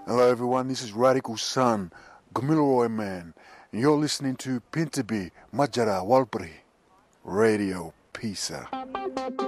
Hello everyone, this is Radical Sun, Gamilaroi Man, and you're listening to Pintabi Majara Walpri Radio Pisa.